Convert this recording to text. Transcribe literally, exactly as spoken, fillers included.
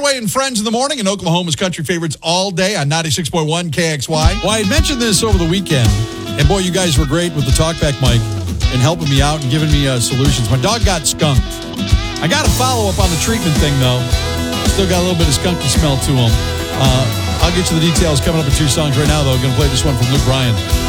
Hardaway and Friends in the morning, and Oklahoma's country favorites all day on ninety-six point one K X Y. Well, I had mentioned this over the weekend, and boy, you guys were great with the talkback mic and helping me out and giving me uh, solutions. My dog got skunked. I got a follow-up on the treatment thing, though. Still got a little bit of skunky smell to him. Uh, I'll get you the details coming up in two songs right now, though. I'm going to play this one from Luke Bryan.